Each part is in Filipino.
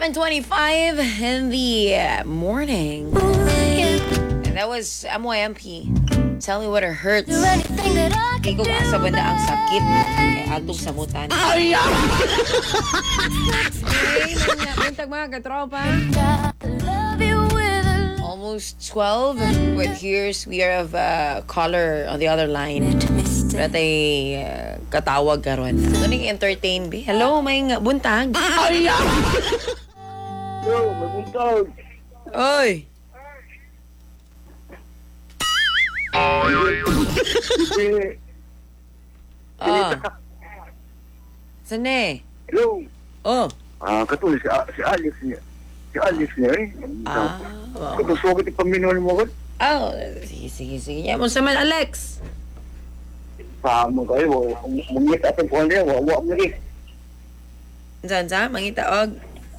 7:25 in the morning. And that was MYMP. Tell me what it hurts. Di ko kaasa banda ang sakit. Kaya atong samutan. Ay! Buntag mga katropa. Almost 12. But here's, we are of caller on the other line. Ratay katawag karon. Ito ning entertain be. Hello, may buntag. Ay! Yo, mabuntag. Oy! Sige. Ah. Sane? Hello. Oh. Katulad si Alex niya. Si Alex niya eh. Katulad yung paminuan mo ko. Oh, sige. Yan mo sa man, Alex. Pahamo kayo. Mungit atong kuhan niya. Wawa mo rin. Saan sa? Mangita og.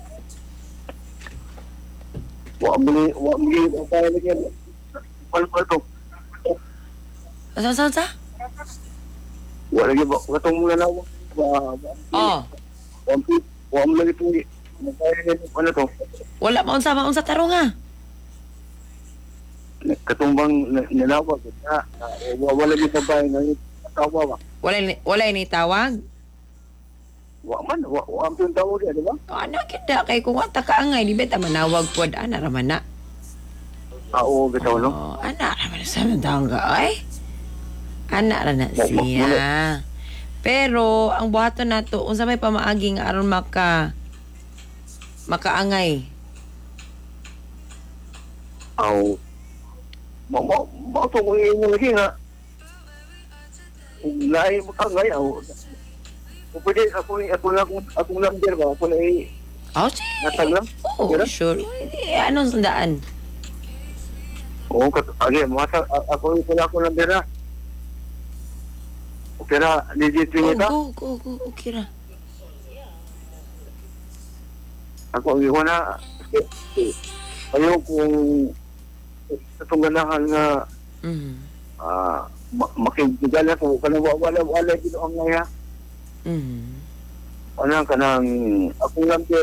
Wawa mo rin. Ang kaya niya. Pal to. Saan sa? Wala niya ba? Katong mula na ako. Oh. Wawa mo rin itong ang kaya niya. Ano to? Wala maunsa tarong ha. Katumbang nalawag. Wala niya babae ngayon. Tawa ba? Wala ni tawag. Wa man ang tawag niya, di ba? Ano kita kay kung wata ka angay di beta manawag pod ana raman na. Oo, bitaw no. Oh, ana raman sa tangga ay. Ana ra na siya. Pero ang buhaton nato unsa may pamaagi nga aron makaangay. Aw. Mo to mo yung lagi nga. Lai mo ka ngayon. Pwede ako number ba? Ako na Oh, sige. natag lang. Oh, sure. Anong sandaan? Oo, agi, ako number na. Okay na, legit yung ita. Go. Okay ra. Ako ang iwan na. Ayaw kung itong ganahan nga makigigan ako. Wala dito ang ngaya. Kanang akong number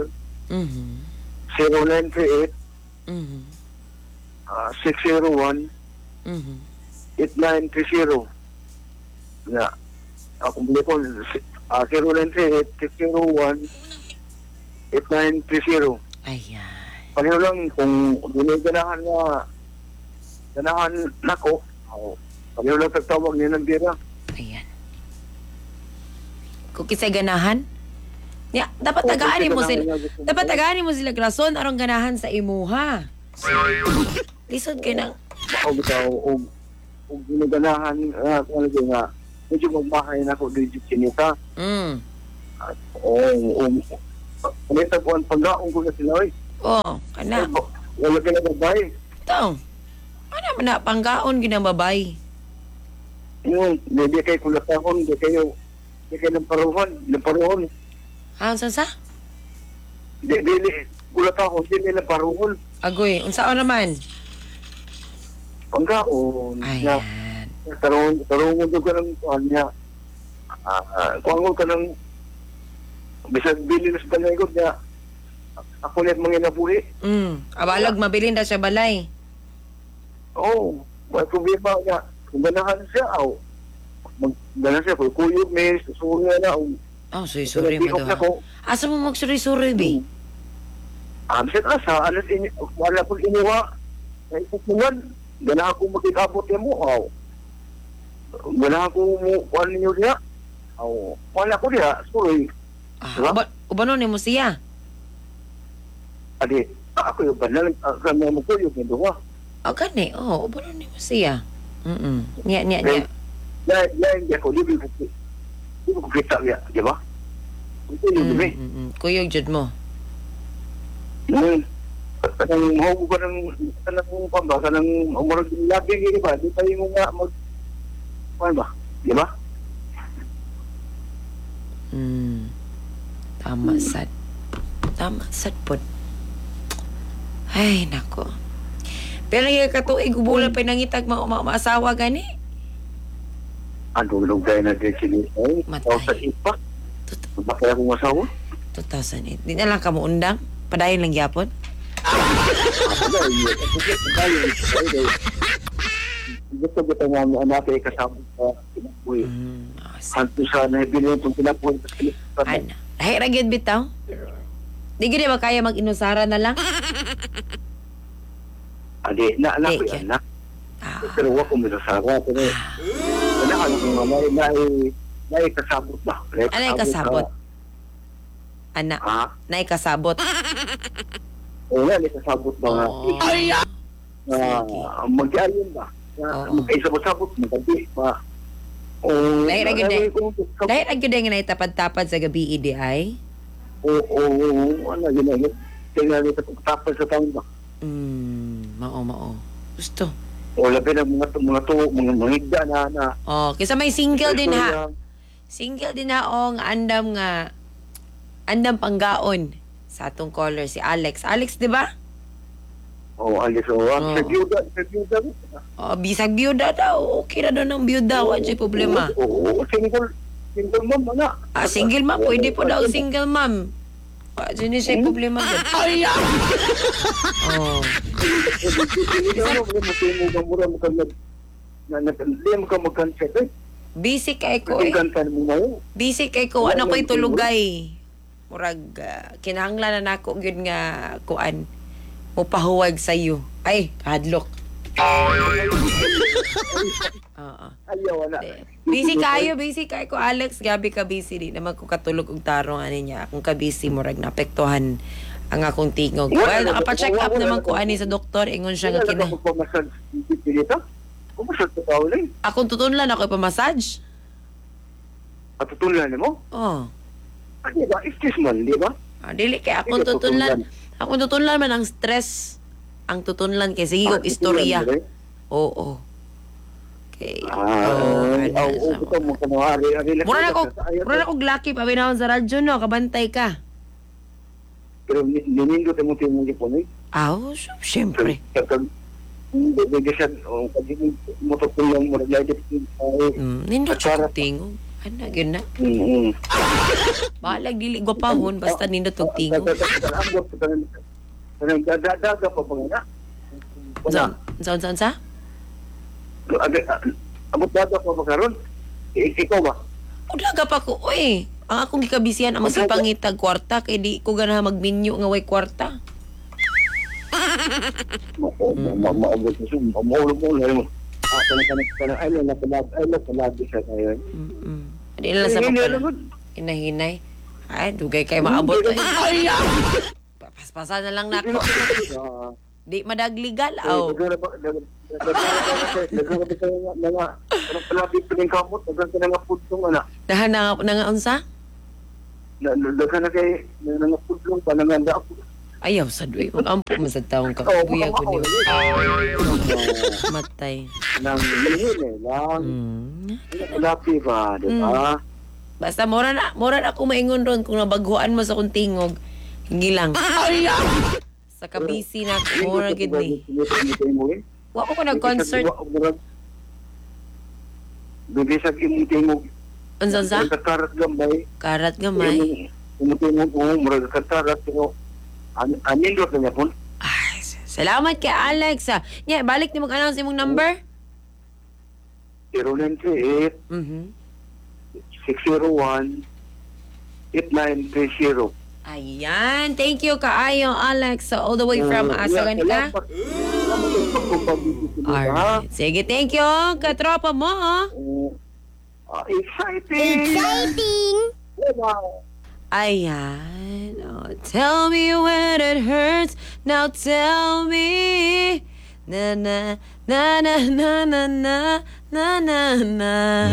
0938 601 8930 nga akong bilikon 0938 601 8930 Ayan. pareho lang kung ganahan nako pareho lang tagtawag niya ng bira. Ayan. Kung kisay ganahan, dapat tagaani mo sila rason arong ganahan sa imuha. Lisod kay nang bitaw og ginaganahan kung ano nga medyo magbahay na ako digit sinita. Kanita po ang pagdaong ko na sila eh. Oh, kana. Wala ka na babay. Ito. Ano man na panggaon ginababay. Hindi kayo kulatahon, hindi kayo ng paruhon. Saan sa? Hindi kulatahon, hindi ng paruhon. Agoy, unsaon naman? Panggaon. Ayan. Tarungon doon ka ng kuhan niya. Kuhangon ka ng bisag bilin na sa talagod niya. Ako ulit mga nabuhi. Abalag mabilin na siya balay. Oo. May problema niya. Kung ganahan siya, ganahan siya. Kung kuyog, may susuya na. Sorry mo daw. Asa mo magsuri-suri, be? Bisan asa, wala kong iniwa. Ikukulan, ganahan kong makikabot niya mo. Ganahan kong kuhan ninyo niya. Wala ko niya, sorry. Ubano ni mo siya? Adi, ako yung banal, kami mo ko yung hinduwa. Gani, ubano ni mo siya? Nya. Hindi ako, hindi ko kita niya, di ba? Ito yung dumi. Kuyog jud mo. Kanang mahugo ka ng pamba, kanang umarag yung labing, di ba? Di tayo mo nga ano ba? Di ba? Tama sad pod. Ay, nako. Pero yung katuig, ubulan pa nangitag maasawa gani? Ano lugay na din sila? Matay. Sa ipa. Bakit akong masawa? 2008. Di na lang ka mo undang? Padayon lang gyapon? Gusto ko nga mo anak ay kasama sa kinabuhi. Hanto sa nabili itong kinabuhi. Ano? Lahi ra gyud bitaw? Di gid ba kaya mag-inusara na lang? Adi, anak ko Di, yan, anak. Pero wako mo sa sara. Pero, anak ko nga, kasabot ba? Anay kasabot? Anak, Ha? nay kasabot. Oo nga, kasabot ba nga? Mag-alin ba? Mag-isabot-sabot, magabi ba? Lahi ra gyud nga naitapad-tapad sa gabi idi ay? Oo, ano, yun. Tingnan nito tapos sa taon ba? Mao. Gusto. O labi ng mga higda na. Oh, kisa may single din ha. Single din ha nga andam panggaon sa atong caller si Alex. Alex, di ba? Oh, alis o. Sa byuda. Oh, bisag byuda daw. Okay na daw ng byuda. Wala siya problema. Oo, single mom, ana. Single mom. Pwede po daw single mom. Wala siya problema doon. Oh. Busy kay ko eh. Busy kay ko. Ano ko'y tulugay. Murag, kinahanglan na nako yun nga kuan. Mupahuwag sa'yo. Ay, hadlok. Oo. Ayaw, ana. Busy kayo ko Alex. Gabi ka busy. Di naman ko katulog og tarong ani niya. Kung ka busy, murag naapektuhan ang akong tingog. Well, nakapa-check up naman ko ani sa doktor. Ingon siya nga akong tutunlan ako ipa-massage. Tutunlan mo? Oh. Di ba? Excuse man, di ba? Dili kay akong tutunlan. Akong tutunlan man ang stress. Ang tutunlan kay sige kog istorya. Oo. Okay. Ito mo kanawari. Mura na kog lucky pa binawon sa radyo no, kabantay ka. Pero ninindo mo tayo mong ipon eh. Siyempre. Hindi siya, pag-ibig mo ito kung lang mo naglagay. Nindo siya tingog. Ano, yun na. Balag dili gwapahon, basta nindo tog tingog. Daga pa ba nga? Sa? Abot daga pa ba karon? Ikaw ba? Daga pa ko, oy. Ang akong gikabisihan ang masipangitag kwarta, kay di ko ganahan magminyo nga way kwarta. Maabot na siya. Maulog mo. Ay, napalagi siya ngayon. Hindi lang sa papala. Hinahinay. Ay, dugay kay maabot. Paspasa na lang nako. Di madaglegal, aw. Dahan na nga unsa? Dahan na kay nangapudlong pa nanganda ako. Ayaw sa duwi. Mag-ampo mo sa taong kakabuya ko niyo. Matay. Nang malhin eh. Lapi ba? Diba? Basta mura na ako maingon ron kung nabaghuan mo sa kong tingog. Hindi lang. Sa kabisi na mura gid ni. Wa ko nag-concert. Bibisag yung tingog. Unsa? Karat gamay. Karat gamay. Tingog mo, mura katarat pero anin doon na niya po? Ay, salamat kay Alex. Yeah, balik ni mag-announce imong number? 0938 601 8930. Ayan. Thank you kaayo, Alex. So, all the way from asa ganita? Alright. Sige, thank you. Katropa mo. Exciting! Ayan. Oh, tell me when it hurts. Now tell me. Na na na na na na na na na na.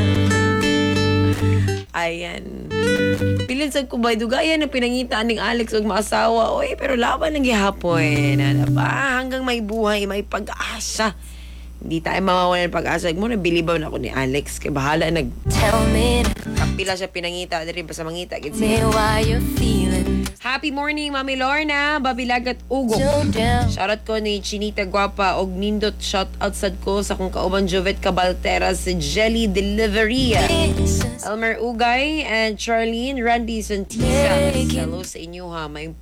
Ayan. Pilin sa kubay dugayan ang pinangitaan ng Alex og maasawa. Oy, pero laban ng gihapon. Ano ba? Hanggang may buhay, may pag-asa. Hindi tayo mawawalan ng pag-asa. Mo na bilibaw na ako ni Alex. Kaya bahala Tell me kapila siya pinangita. Dari ba sa mangita? me why you're feeling Happy morning, Mami Lorna. Babilagat Ugo. so down. Shoutout ko ni Chinita Guapa og nindot shoutout sad ko sa kong kauban Jovet Cabaltera sa Jelly Delivery. Elmer Ugay and Charlene Randy Santisa. Hello sa inyo ha. May